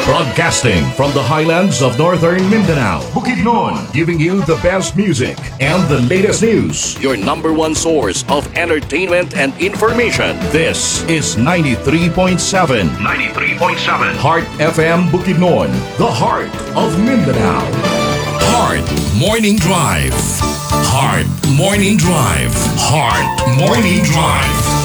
Broadcasting from the highlands of northern Mindanao, Bukidnon, giving you the best music and the latest news. Your number one source of entertainment and information. This is 93.7. 93.7. Heart FM Bukidnon, the heart of Mindanao. Heart Morning Drive. Heart Morning Drive. Heart Morning Drive.